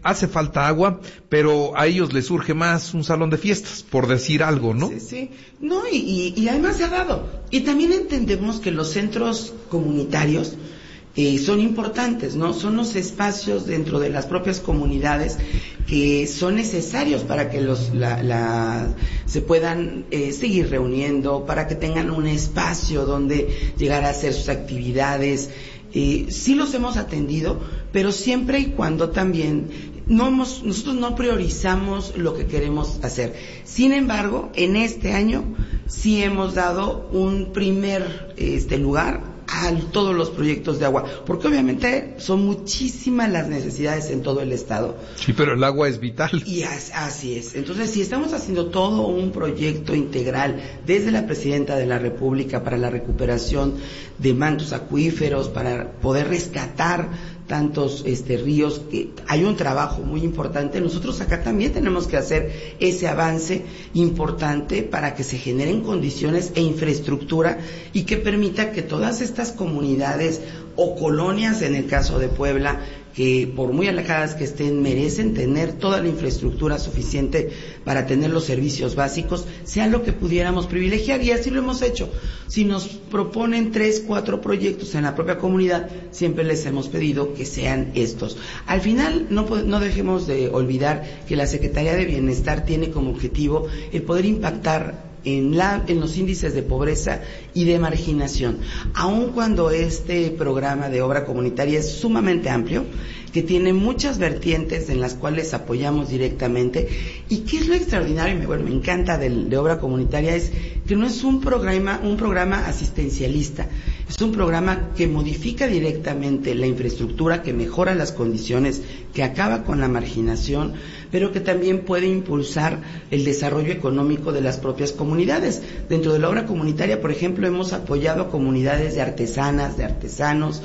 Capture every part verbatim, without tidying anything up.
hace falta agua, pero a ellos les surge más un salón de fiestas, por decir algo, ¿no? Sí, sí. No, y, y, y además se ha dado. Y también entendemos que los centros comunitarios eh, son importantes, ¿no? Son los espacios dentro de las propias comunidades que son necesarios para que los la, la se puedan eh, seguir reuniendo, para que tengan un espacio donde llegar a hacer sus actividades. Eh, sí los hemos atendido, pero siempre y cuando también no hemos, nosotros no priorizamos lo que queremos hacer. Sin embargo, en este año sí hemos dado un primer este lugar a todos los proyectos de agua, porque obviamente son muchísimas las necesidades en todo el estado. Sí, pero el agua es vital. Y as, así es. Entonces, si estamos haciendo todo un proyecto integral desde la Presidenta de la República para la recuperación de mantos acuíferos, para poder rescatar tantos este ríos, que hay un trabajo muy importante. Nosotros acá también tenemos que hacer ese avance importante para que se generen condiciones e infraestructura y que permita que todas estas comunidades o colonias, en el caso de Puebla, que por muy alejadas que estén, merecen tener toda la infraestructura suficiente para tener los servicios básicos, sea lo que pudiéramos privilegiar, y así lo hemos hecho. Si nos proponen tres, cuatro proyectos en la propia comunidad, siempre les hemos pedido que sean estos. Al final, no, no dejemos de olvidar que la Secretaría de Bienestar tiene como objetivo el poder impactar En, la, en los índices de pobreza y de marginación, aun cuando este programa de obra comunitaria es sumamente amplio, que tiene muchas vertientes en las cuales apoyamos directamente. ¿Y qué es lo extraordinario? Y me, bueno, me encanta de, de obra comunitaria, es que no es un programa, un programa asistencialista, es un programa que modifica directamente la infraestructura, que mejora las condiciones, que acaba con la marginación, pero que también puede impulsar el desarrollo económico de las propias comunidades. Dentro de la obra comunitaria, por ejemplo, hemos apoyado a comunidades de artesanas, de artesanos.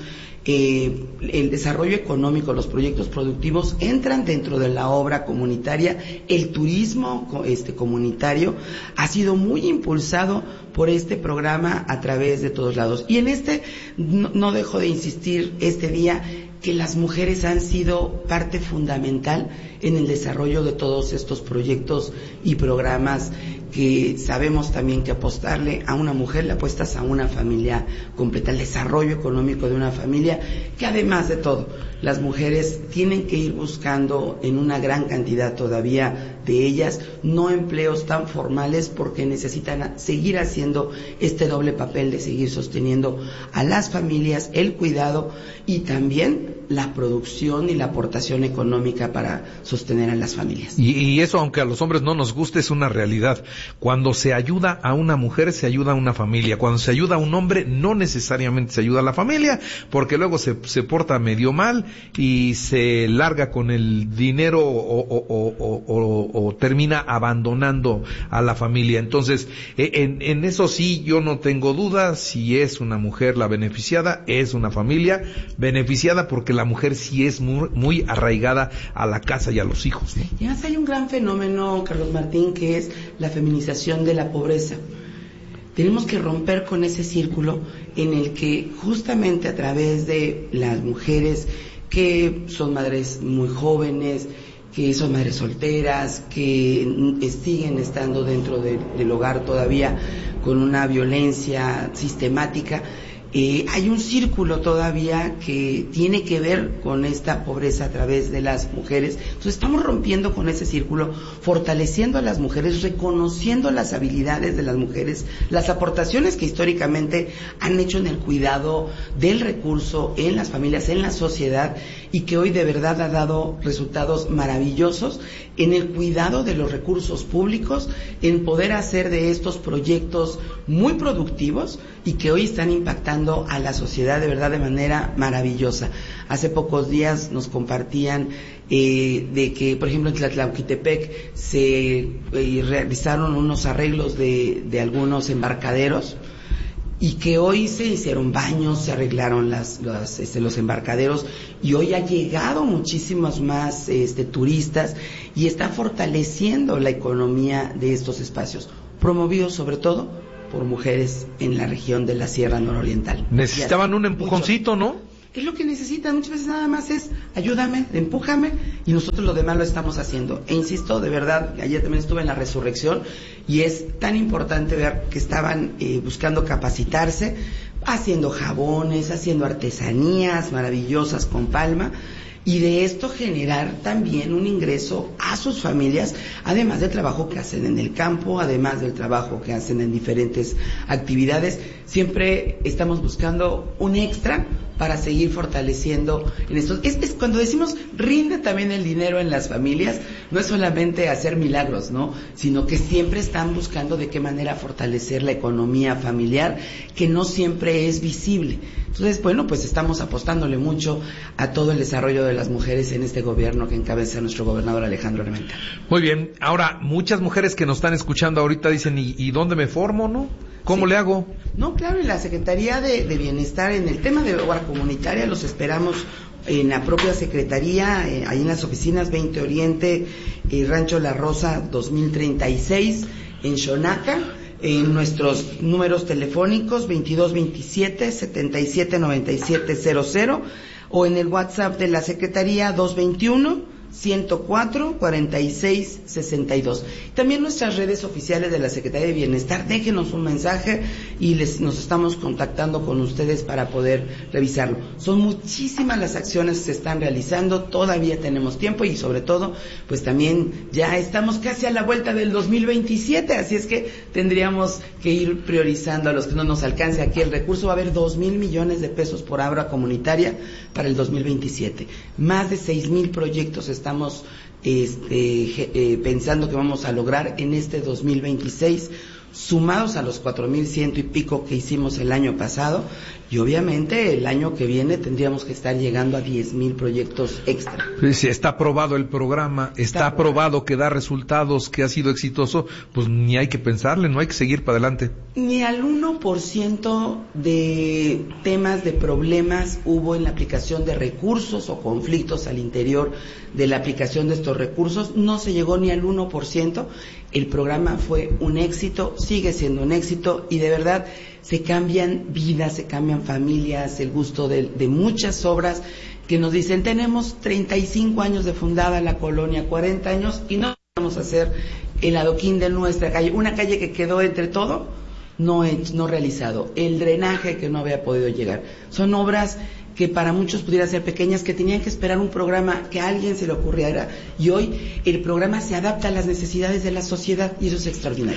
Eh, el desarrollo económico, los proyectos productivos entran dentro de la obra comunitaria. El turismo este, comunitario ha sido muy impulsado por este programa a través de todos lados. Y en este, no, no dejo de insistir este día, que las mujeres han sido parte fundamental en el desarrollo de todos estos proyectos y programas, que sabemos también que apostarle a una mujer, le apuestas a una familia completa, el desarrollo económico de una familia, que además de todo, las mujeres tienen que ir buscando en una gran cantidad todavía de ellas, no empleos tan formales, porque necesitan seguir haciendo este doble papel de seguir sosteniendo a las familias, el cuidado y también la producción y la aportación económica para sostener a las familias. Y, y eso, aunque a los hombres no nos guste, es una realidad. Cuando se ayuda a una mujer, se ayuda a una familia. Cuando se ayuda a un hombre, no necesariamente se ayuda a la familia, porque luego se, se porta medio mal y se larga con el dinero o, o, o, o, o, o termina abandonando a la familia. Entonces, en, en eso sí, yo no tengo duda. Si es una mujer la beneficiada, es una familia beneficiada, porque la mujer sí es muy, muy arraigada a la casa y a los hijos, ¿no? Y además hay un gran fenómeno, Carlos Martín, que es la feminización de la pobreza. Tenemos que romper con ese círculo en el que justamente a través de las mujeres que son madres muy jóvenes, que son madres solteras, que siguen estando dentro de, del hogar todavía con una violencia sistemática, Eh, hay un círculo todavía que tiene que ver con esta pobreza a través de las mujeres. Entonces estamos rompiendo con ese círculo, fortaleciendo a las mujeres, reconociendo las habilidades de las mujeres, las aportaciones que históricamente han hecho en el cuidado del recurso, en las familias, en la sociedad, y que hoy de verdad ha dado resultados maravillosos en el cuidado de los recursos públicos, en poder hacer de estos proyectos muy productivos y que hoy están impactando a la sociedad de verdad de manera maravillosa. Hace pocos días nos compartían eh, de que, por ejemplo, en Tlatlauquitepec se eh, realizaron unos arreglos de, de algunos embarcaderos, y que hoy se hicieron baños, se arreglaron las, las, este, los embarcaderos, y hoy ha llegado muchísimos más este, turistas, y está fortaleciendo la economía de estos espacios, promovidos sobre todo por mujeres en la región de la Sierra Nororiental. Necesitaban un empujoncito, ¿no? es lo que necesitan. Muchas veces nada más es ayúdame, empújame, y nosotros lo demás lo estamos haciendo. E insisto, de verdad, ayer también estuve en la resurrección y es tan importante ver que estaban eh, buscando capacitarse, haciendo jabones, haciendo artesanías maravillosas con palma, y de esto generar también un ingreso a sus familias, además del trabajo que hacen en el campo, además del trabajo que hacen en diferentes actividades. Siempre estamos buscando un extra para seguir fortaleciendo en estos. Es, es cuando decimos rinde también el dinero en las familias, no es solamente hacer milagros, ¿no? Sino que siempre están buscando de qué manera fortalecer la economía familiar, que no siempre es visible. Entonces, bueno, pues estamos apostándole mucho a todo el desarrollo de las mujeres en este gobierno que encabeza nuestro gobernador Alejandro Armenta. Muy bien. Ahora, muchas mujeres que nos están escuchando ahorita dicen, ¿y, y dónde me formo, no? ¿Cómo sí. le hago? No, claro, en la Secretaría de, de Bienestar, en el tema de obra comunitaria, los esperamos en la propia Secretaría, eh, ahí en las oficinas veinte Oriente, eh, Rancho La Rosa dos mil treinta y seis, en Xonaca, en nuestros números telefónicos veintidós veintisiete setenta y siete noventa y siete cero cero, o en el WhatsApp de la Secretaría dos veintiuno ciento cuatro cuarenta y seis sesenta y dos. También nuestras redes oficiales de la Secretaría de Bienestar, déjenos un mensaje y les nos estamos contactando con ustedes para poder revisarlo. Son muchísimas las acciones que se están realizando, todavía tenemos tiempo y sobre todo, pues también ya estamos casi a la vuelta del dos mil veintisiete, así es que tendríamos que ir priorizando a los que no nos alcance aquí el recurso. Va a haber dos mil millones de pesos por obra comunitaria para el dos mil veintisiete. Más de seis mil proyectos estamos este, eh, pensando que vamos a lograr en este dos mil veintiséis, sumados a los cuatro mil ciento y pico que hicimos el año pasado, y obviamente el año que viene tendríamos que estar llegando a diez mil proyectos extra. Si está aprobado el programa, está, está aprobado que da resultados, que ha sido exitoso, pues ni hay que pensarle, no hay que seguir para adelante. Ni al uno por ciento de temas, de problemas hubo en la aplicación de recursos o conflictos al interior de la aplicación de estos recursos, no se llegó ni al uno por ciento. El programa fue un éxito, sigue siendo un éxito, y de verdad se cambian vidas, se cambian familias, el gusto de, de muchas obras que nos dicen, tenemos treinta y cinco años de fundada la colonia, cuarenta años, y no vamos a hacer el adoquín de nuestra calle, una calle que quedó entre todo, no, no realizado, el drenaje que no había podido llegar. Son obras que para muchos pudieran ser pequeñas, que tenían que esperar un programa que a alguien se le ocurriera, y hoy el programa se adapta a las necesidades de la sociedad, y eso es extraordinario.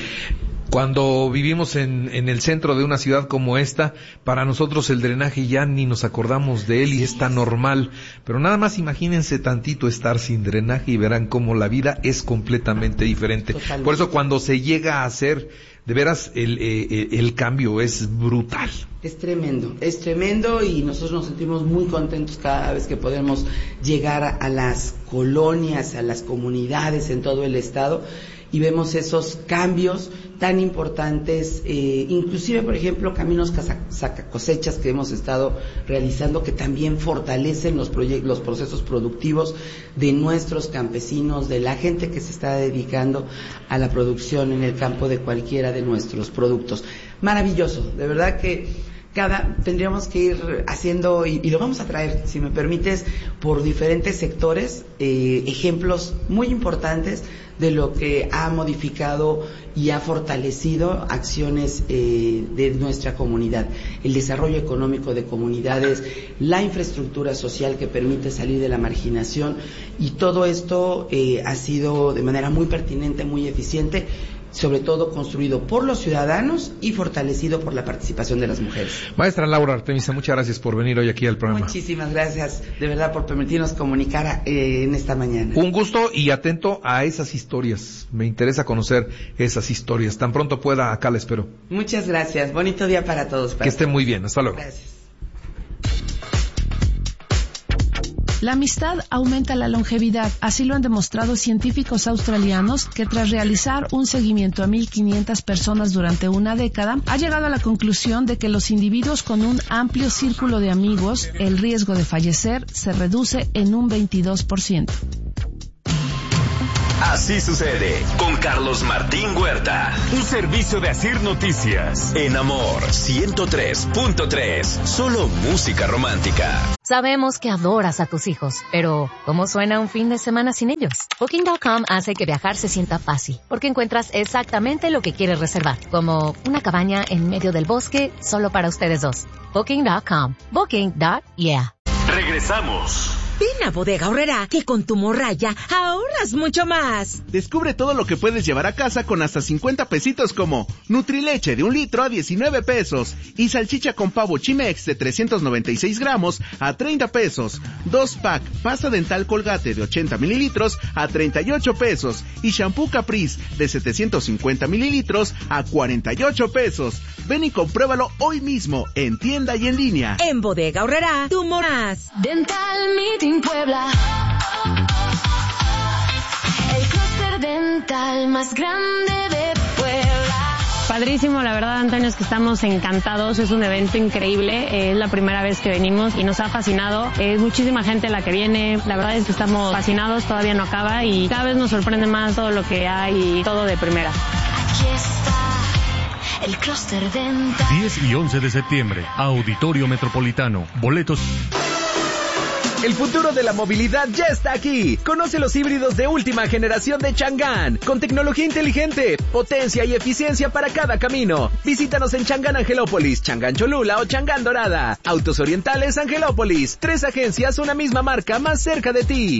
Cuando vivimos en, en el centro de una ciudad como esta, para nosotros el drenaje ya ni nos acordamos de él y es tan normal, pero nada más imagínense tantito estar sin drenaje y verán cómo la vida es completamente diferente. Totalmente. Por eso cuando se llega a hacer, de veras, el, el, el cambio es brutal. Es tremendo, es tremendo, y nosotros nos sentimos muy contentos cada vez que podemos llegar a, a las colonias, a las comunidades en todo el estado, y vemos esos cambios tan importantes, eh, inclusive, por ejemplo, caminos sacacosechas que hemos estado realizando, que también fortalecen los, los procesos productivos de nuestros campesinos, de la gente que se está dedicando a la producción en el campo de cualquiera de nuestros productos. Maravilloso, de verdad que cada tendríamos que ir haciendo, y, y lo vamos a traer, si me permites, por diferentes sectores, eh, ejemplos muy importantes de lo que ha modificado y ha fortalecido acciones eh, de nuestra comunidad, el desarrollo económico de comunidades, la infraestructura social que permite salir de la marginación, y todo esto eh, ha sido de manera muy pertinente, muy eficiente, sobre todo construido por los ciudadanos y fortalecido por la participación de las mujeres. Maestra Laura Artemisa, muchas gracias por venir hoy aquí al programa. Muchísimas gracias, de verdad, por permitirnos comunicar eh, en esta mañana. Un gusto, y atento a esas historias. Me interesa conocer esas historias. Tan pronto pueda, acá la espero. Muchas gracias. Bonito día para todos. Para que estén muy bien. Hasta luego. Gracias. La amistad aumenta la longevidad, así lo han demostrado científicos australianos que tras realizar un seguimiento a mil quinientas personas durante una década, ha llegado a la conclusión de que los individuos con un amplio círculo de amigos, el riesgo de fallecer se reduce en un veintidós por ciento. Así sucede con Carlos Martín Huerta. Un servicio de Asir Noticias. En Amor ciento tres punto tres. Solo música romántica. Sabemos que adoras a tus hijos, pero ¿cómo suena un fin de semana sin ellos? Booking punto com hace que viajar se sienta fácil, porque encuentras exactamente lo que quieres reservar, como una cabaña en medio del bosque solo para ustedes dos. Booking punto com. Booking. Yeah. Regresamos. Ven a Bodega Aurrerá, que con tu morralla ahorras mucho más. Descubre todo lo que puedes llevar a casa con hasta cincuenta pesitos, como Nutrileche de un litro a diecinueve pesos y salchicha con pavo Chimex de trescientos noventa y seis gramos a treinta pesos. Dos pack pasta dental Colgate de ochenta mililitros a treinta y ocho pesos y shampoo Caprice de setecientos cincuenta mililitros a cuarenta y ocho pesos. Ven y compruébalo hoy mismo en tienda y en línea. En Bodega Aurrerá, tú moras. Dental Meeting Puebla. El clúster dental más grande de Puebla. Padrísimo, la verdad, Antonio, es que estamos encantados, es un evento increíble, es la primera vez que venimos y nos ha fascinado, es muchísima gente la que viene, la verdad es que estamos fascinados, todavía no acaba y cada vez nos sorprende más todo lo que hay y todo de primera. Aquí está el clúster dental. diez y once de septiembre, Auditorio Metropolitano, boletos. El futuro de la movilidad ya está aquí. Conoce los híbridos de última generación de Chang'an, con tecnología inteligente, potencia y eficiencia para cada camino. Visítanos en Chang'an Angelópolis, Chang'an Cholula o Chang'an Dorada. Autos Orientales Angelópolis. Tres agencias, una misma marca más cerca de ti.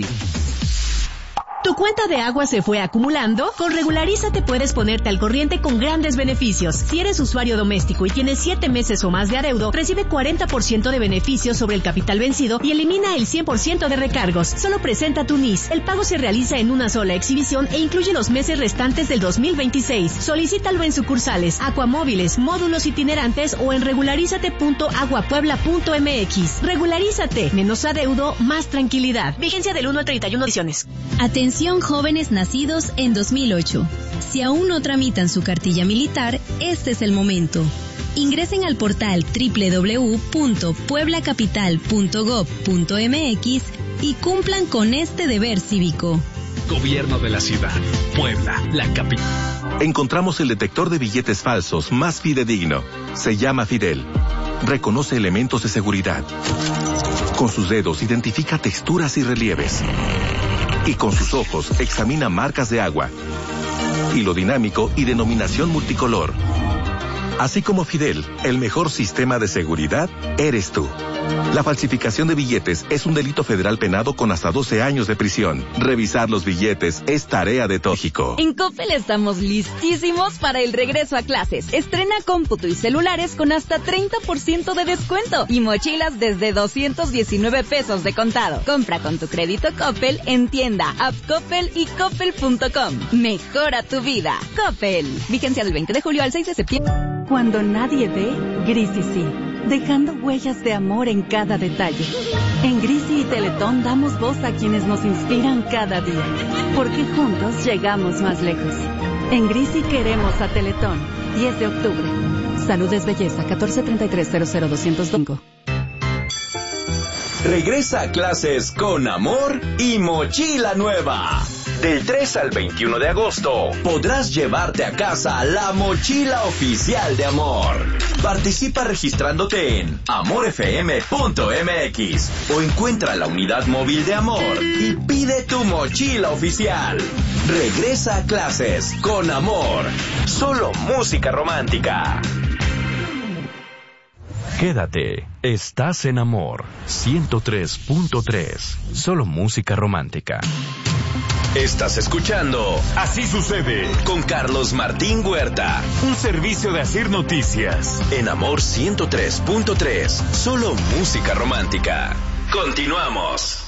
¿Tu cuenta de agua se fue acumulando? Con Regularízate puedes ponerte al corriente con grandes beneficios. Si eres usuario doméstico y tienes siete meses o más de adeudo, recibe cuarenta por ciento de beneficios sobre el capital vencido y elimina el cien por ciento de recargos. Solo presenta tu N I S. El pago se realiza en una sola exhibición e incluye los meses restantes del dos mil veintiséis. Solicítalo en sucursales, Acuamóviles, módulos itinerantes o en regularízate punto aguapuebla punto m x. Regularízate. Menos adeudo, más tranquilidad. Vigencia del uno al treinta y uno ediciones. Atención jóvenes nacidos en dos mil ocho. Si aún no tramitan su cartilla militar, este es el momento. Ingresen al portal doble u doble u doble u punto puebla capital punto gob punto m x y cumplan con este deber cívico. Gobierno de la Ciudad, Puebla, la capital. Encontramos el detector de billetes falsos más fidedigno. Se llama Fidel. Reconoce elementos de seguridad. Con sus dedos identifica texturas y relieves. Y con sus ojos examina marcas de agua, hilo dinámico y denominación multicolor. Así como Fidel, el mejor sistema de seguridad eres tú. La falsificación de billetes es un delito federal penado con hasta doce años de prisión. Revisar los billetes es tarea de México. En Coppel estamos listísimos para el regreso a clases. Estrena cómputo y celulares con hasta treinta por ciento de descuento y mochilas desde doscientos diecinueve pesos de contado. Compra con tu crédito Coppel en tienda, app Coppel y coppel punto com. Mejora tu vida. Coppel. Vigencia del veinte de julio al seis de septiembre. Cuando nadie ve, Grisi sí, dejando huellas de amor en cada detalle. En Grisi y Teletón damos voz a quienes nos inspiran cada día, porque juntos llegamos más lejos. En Grisi queremos a Teletón. diez de octubre. Salud es belleza. catorce treinta y tres cero cero doscientos cinco. Regresa a clases con Amor y mochila nueva. Del tres al veintiuno de agosto podrás llevarte a casa la mochila oficial de Amor. Participa registrándote en amor f m punto m x o encuentra la unidad móvil de Amor y pide tu mochila oficial. Regresa a clases con Amor. Solo música romántica. Quédate, estás en Amor ciento tres punto tres. Solo música romántica. Estás escuchando Así Sucede con Carlos Martín Huerta. Un servicio de Asir Noticias. En Amor ciento tres punto tres. Solo música romántica. Continuamos.